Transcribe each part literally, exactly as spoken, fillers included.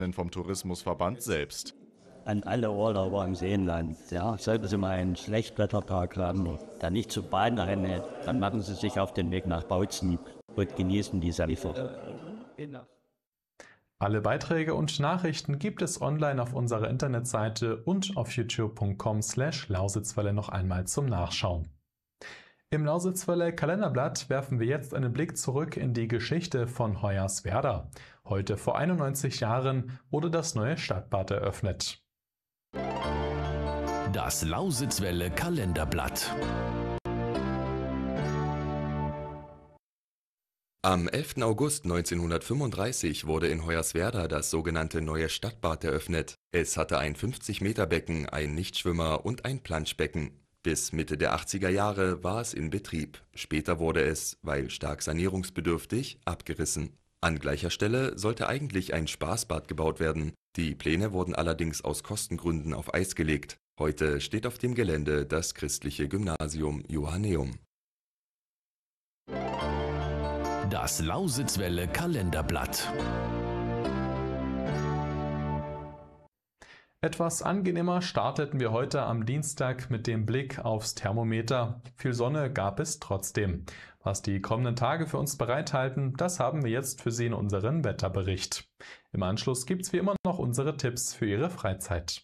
Denn vom Tourismusverband selbst. An alle Urlauber im Seenland, ja, sollten Sie mal einen Schlechtwettertag haben, der nicht zu Bahn einhält, dann machen Sie sich auf den Weg nach Bautzen und genießen die Salife. Alle Beiträge und Nachrichten gibt es online auf unserer Internetseite und auf youtube punkt com slash lausitzwelle noch einmal zum Nachschauen. Im Lausitzwelle Kalenderblatt werfen wir jetzt einen Blick zurück in die Geschichte von Hoyerswerda. Heute vor einundneunzig Jahren wurde das neue Stadtbad eröffnet. Das Lausitzwelle Kalenderblatt. Am elften August neunzehnhundertfünfunddreißig wurde in Hoyerswerda das sogenannte neue Stadtbad eröffnet. Es hatte ein fünfzig Meter Becken, ein Nichtschwimmer und ein Planschbecken. Bis Mitte der achtziger Jahre war es in Betrieb. Später wurde es, weil stark sanierungsbedürftig, abgerissen. An gleicher Stelle sollte eigentlich ein Spaßbad gebaut werden. Die Pläne wurden allerdings aus Kostengründen auf Eis gelegt. Heute steht auf dem Gelände das christliche Gymnasium Johanneum. Das Lausitzwelle Kalenderblatt. Etwas angenehmer starteten wir heute am Dienstag mit dem Blick aufs Thermometer. Viel Sonne gab es trotzdem. Was die kommenden Tage für uns bereithalten, das haben wir jetzt für Sie in unserem Wetterbericht. Im Anschluss gibt es wie immer noch unsere Tipps für Ihre Freizeit.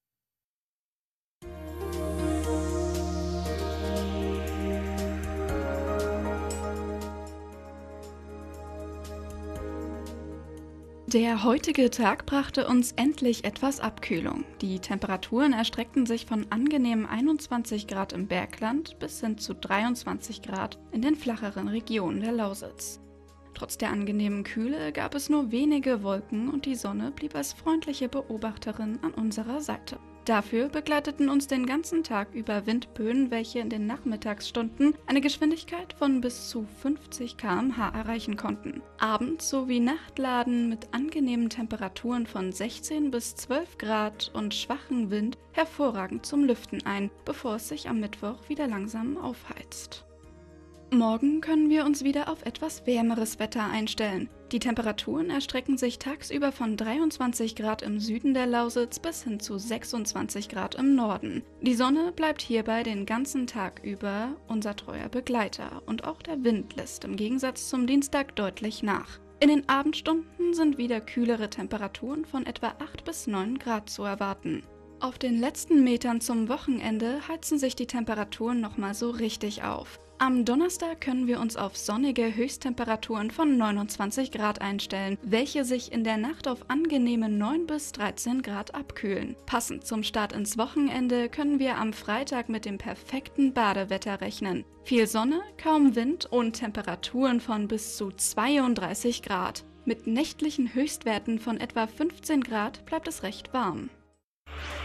Der heutige Tag brachte uns endlich etwas Abkühlung. Die Temperaturen erstreckten sich von angenehmen einundzwanzig Grad im Bergland bis hin zu dreiundzwanzig Grad in den flacheren Regionen der Lausitz. Trotz der angenehmen Kühle gab es nur wenige Wolken und die Sonne blieb als freundliche Beobachterin an unserer Seite. Dafür begleiteten uns den ganzen Tag über Windböen, welche in den Nachmittagsstunden eine Geschwindigkeit von bis zu fünfzig Kilometer pro Stunde erreichen konnten. Abends sowie Nachtladen mit angenehmen Temperaturen von sechzehn bis zwölf Grad und schwachem Wind hervorragend zum Lüften ein, bevor es sich am Mittwoch wieder langsam aufheizt. Morgen können wir uns wieder auf etwas wärmeres Wetter einstellen. Die Temperaturen erstrecken sich tagsüber von dreiundzwanzig Grad im Süden der Lausitz bis hin zu sechsundzwanzig Grad im Norden. Die Sonne bleibt hierbei den ganzen Tag über unser treuer Begleiter und auch der Wind lässt im Gegensatz zum Dienstag deutlich nach. In den Abendstunden sind wieder kühlere Temperaturen von etwa acht bis neun Grad zu erwarten. Auf den letzten Metern zum Wochenende heizen sich die Temperaturen nochmal so richtig auf. Am Donnerstag können wir uns auf sonnige Höchsttemperaturen von neunundzwanzig Grad einstellen, welche sich in der Nacht auf angenehme neun bis dreizehn Grad abkühlen. Passend zum Start ins Wochenende können wir am Freitag mit dem perfekten Badewetter rechnen. Viel Sonne, kaum Wind und Temperaturen von bis zu zweiunddreißig Grad. Mit nächtlichen Höchstwerten von etwa fünfzehn Grad bleibt es recht warm.